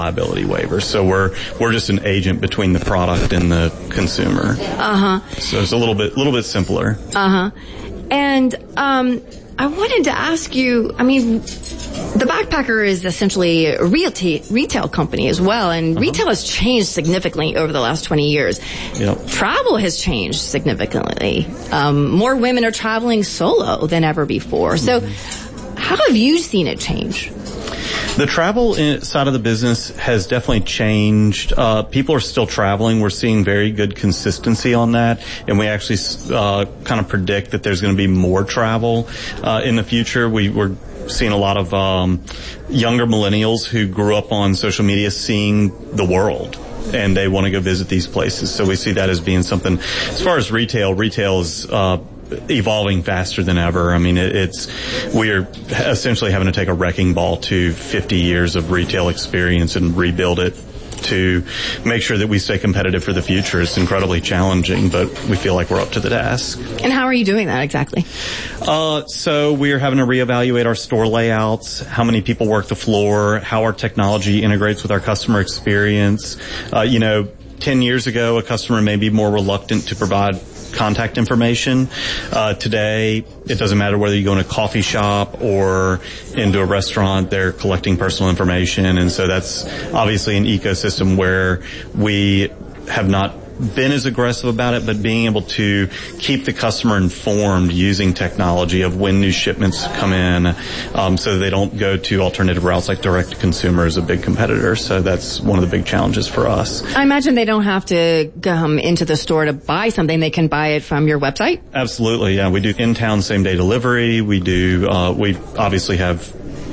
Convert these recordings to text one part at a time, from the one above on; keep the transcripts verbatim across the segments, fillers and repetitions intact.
liability waiver. So we're we're just an agent between the product and the consumer. Uh-huh. So it's a little bit little bit simpler. Uh-huh. And um I wanted to ask you, I mean, the Backpacker is essentially a retail, retail company as well, and uh-huh. retail has changed significantly over the last twenty years. Yep. Travel has changed significantly. Um, more women are traveling solo than ever before. So mm-hmm. how have you seen it change? The travel side of the business has definitely changed. Uh, people are still traveling. We're seeing very good consistency on that, and we actually uh, kind of predict that there's going to be more travel uh, in the future. We, we're seeing a lot of um, younger millennials who grew up on social media seeing the world, and they want to go visit these places. So we see that as being something. As far as retail, retail is uh, evolving faster than ever. I mean, it, it's we're essentially having to take a wrecking ball to fifty years of retail experience and rebuild it to make sure that we stay competitive for the future. It's incredibly challenging, but we feel like we're up to the task. And how are you doing that exactly? Uh, so we're having to reevaluate our store layouts, how many people work the floor, how our technology integrates with our customer experience. Uh, you know, ten years ago, a customer may be more reluctant to provide contact information. Uh, today, it doesn't matter whether you go in a coffee shop or into a restaurant, they're collecting personal information. And so that's obviously an ecosystem where we have not been as aggressive about it, but being able to keep the customer informed using technology of when new shipments come in, um, so they don't go to alternative routes like direct to consumer is a big competitor. So that's one of the big challenges for us. I imagine they don't have to come into the store to buy something. They can buy it from your website? Absolutely, yeah. We do in-town same-day delivery. We do, uh, we obviously have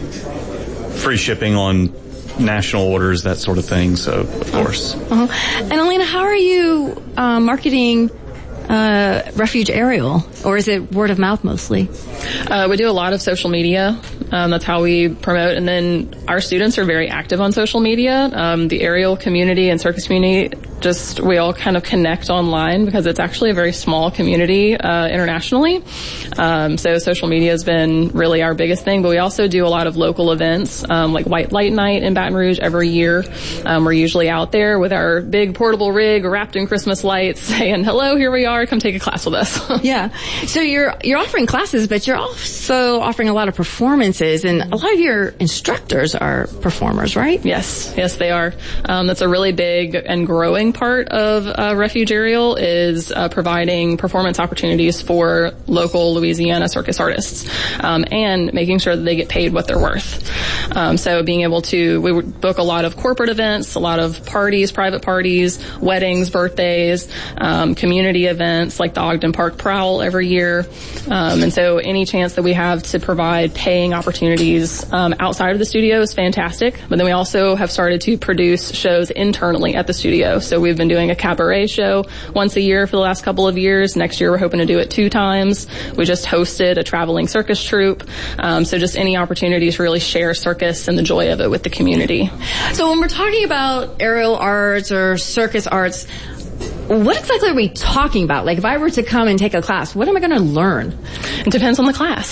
free shipping on national orders, that sort of thing, so of course. Uh-huh. And Elena, how are you uh, marketing uh, Refuge Aerial, or is it word of mouth mostly? Uh, we do a lot of social media. Um, that's how we promote. And then our students are very active on social media. Um, the aerial community and circus community, just we all kind of connect online because it's actually a very small community uh, internationally. Um, so social media has been really our biggest thing. But we also do a lot of local events, um, like White Light Night in Baton Rouge every year. Um, we're usually out there with our big portable rig wrapped in Christmas lights, saying, "Hello, here we are. Come take a class with us." Yeah. So you're you're offering classes, but you're also offering a lot of performances, and a lot of your instructors are performers, right? Yes, yes, they are. Um, that's a really big and growing part of uh, Refuge Aerial is uh, providing performance opportunities for local Louisiana circus artists, um, and making sure that they get paid what they're worth. Um, so being able to, we book a lot of corporate events, a lot of parties, private parties, weddings, birthdays, um, community events like the Ogden Park Prowl every year. Um, and so any chance that we have to provide paying opportunities um, outside of the studio is fantastic. But then we also have started to produce shows internally at the studio. So we've been doing a cabaret show once a year for the last couple of years. Next year we're hoping to do it two times. We just hosted a traveling circus troupe. Um, so just any opportunities to really share circus and the joy of it with the community. So when we're talking about aerial arts or circus arts, what exactly are we talking about? Like, if I were to come and take a class, what am I going to learn? It depends on the class.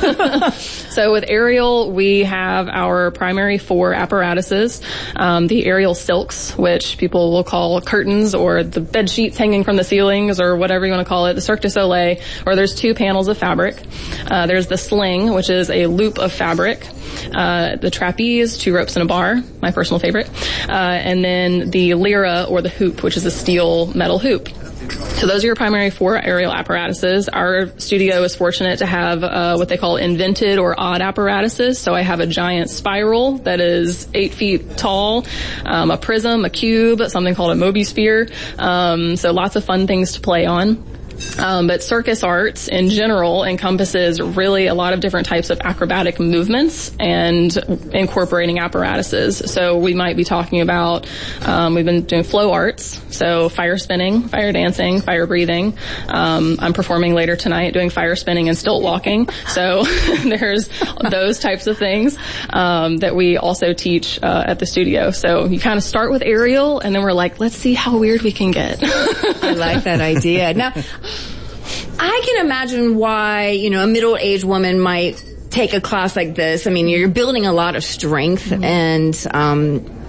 So with aerial, we have our primary four apparatuses. Um, the aerial silks, which people will call curtains, or the bed sheets hanging from the ceilings, or whatever you want to call it, the Cirque du Soleil, or there's two panels of fabric. Uh, there's the sling, which is a loop of fabric. Uh, the trapeze, two ropes and a bar, my personal favorite. Uh, and then the lyra, or the hoop, which is a steel metal hoop. So those are your primary four aerial apparatuses. Our studio is fortunate to have uh, what they call invented or odd apparatuses. So I have a giant spiral that is eight feet tall, um, a prism, a cube, something called a Moby sphere. Um, so lots of fun things to play on. Um, but circus arts in general encompasses really a lot of different types of acrobatic movements and incorporating apparatuses. So we might be talking about, um, we've been doing flow arts, so fire spinning, fire dancing, fire breathing. Um, I'm performing later tonight doing fire spinning and stilt walking. So there's those types of things um, that we also teach uh, at the studio. So you kind of start with aerial, and then we're like, let's see how weird we can get. I like that idea. Now, I can imagine why, you know, a middle-aged woman might take a class like this. I mean, you're building a lot of strength, mm-hmm. and um